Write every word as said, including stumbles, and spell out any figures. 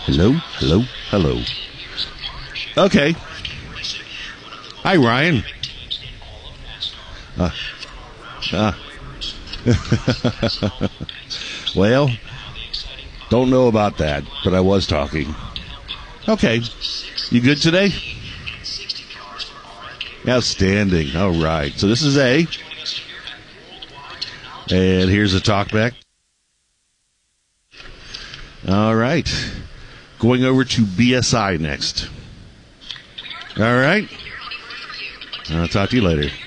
Hello, hello, hello. Okay. Hi, Ryan. Uh, uh. Well, don't know about that, but I was talking. Okay. You good today? Outstanding. All right. So this is A. And here's a talkback. All right. Going over to B S I next. All right. I'll talk to you later.